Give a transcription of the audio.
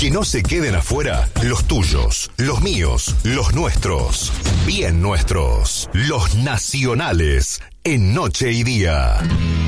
Que no se queden afuera los tuyos, los míos, los nuestros. Bien nuestros. Los nacionales en Noche y Día.